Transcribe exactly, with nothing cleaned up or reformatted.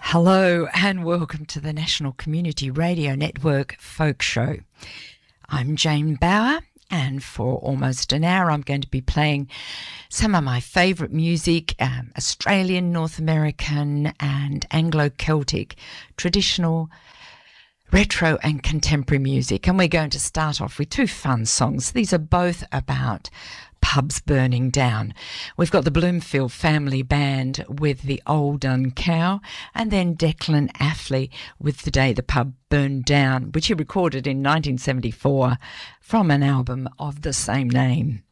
Hello and welcome to the National Community Radio Network Folk Show. I'm Jane Bauer, and for almost an hour I'm going to be playing some of my favourite music, um, Australian, North American and Anglo-Celtic, traditional, retro and contemporary music. And we're going to start off with two fun songs. These are both about pubs burning down. We've got the Bloomfield Family Band with The Old Dun Cow, and then Declan Athley with The Day the Pub Burned Down, which he recorded in nineteen seventy-four from an album of the same name.